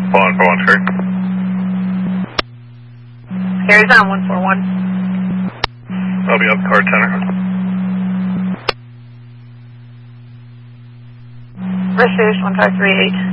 Bond 413. Carries on 141. I'll be up car tenor. British 1538.